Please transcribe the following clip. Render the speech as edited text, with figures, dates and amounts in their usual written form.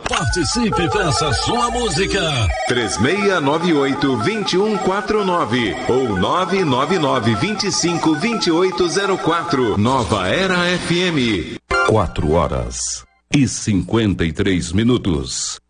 Participe, peça sua música. 3698-2149 ou 999-252804. Nova Era FM. 4 horas e 53 minutos.